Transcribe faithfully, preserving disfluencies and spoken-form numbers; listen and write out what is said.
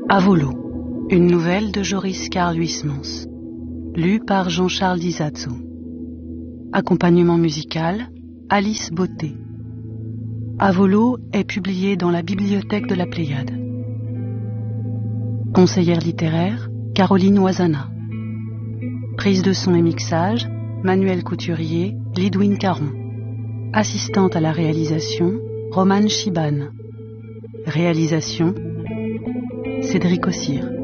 Avolo, une nouvelle de Joris Karl Huysmans, lue par Jean-Charles Dizazzo. Accompagnement musical, Alice Beauté. Avolo est publié dans la bibliothèque de la Pléiade. Conseillère littéraire, Caroline Oisana. Prise de son et mixage, Manuel Couturier, Lidwin Caron. Assistante à la réalisation, Romane Chiban. Réalisation, Cédric Ossire.